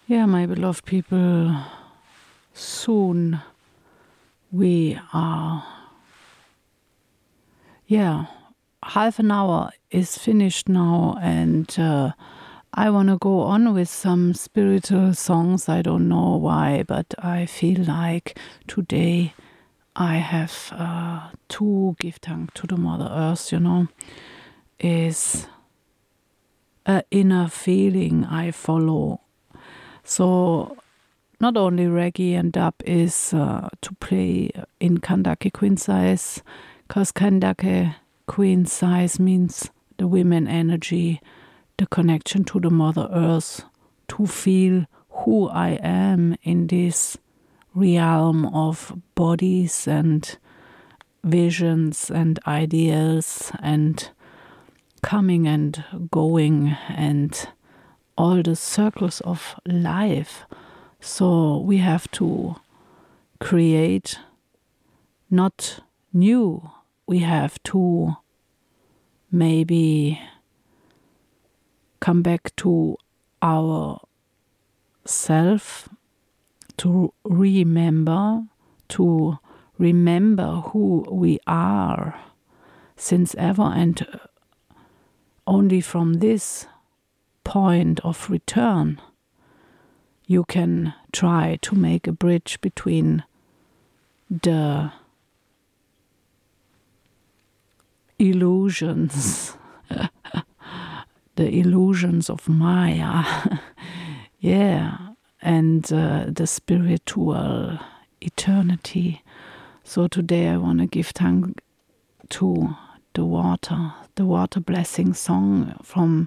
Yeah, my beloved people, soon we are, half an hour is finished now, and I want to go on with some spiritual songs. I don't know why, but I feel like today I have to give thanks to the Mother Earth, is an inner feeling I follow. So not only reggae and dub is to play in Kandake Queen Size, because Kandake Queen Size means the women energy, the connection to the Mother Earth, to feel who I am in this realm of bodies and visions and ideals and coming and going and all the circles of life. So we have to create not new. We have to maybe come back to our self, to remember who we are since ever, and only from this point of return you can try to make a bridge between the illusions the illusions of Maya and the spiritual eternity. So today I want to give thanks to the water blessing song from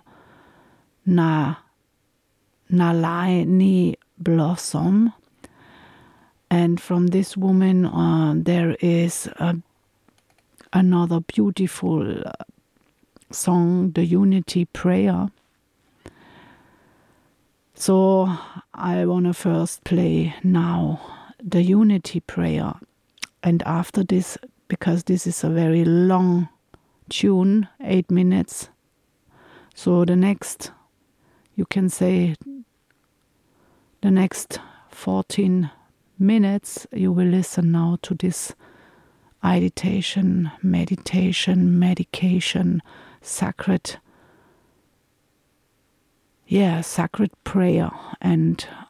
Nalini Blossom. And from this woman there is another beautiful song, the Unity Prayer. So I want to first play now the Unity Prayer, and after this, because this is a very long tune, 8 minutes, so the next, you can say the next 14 minutes you will listen now to this meditation, sacred prayer, and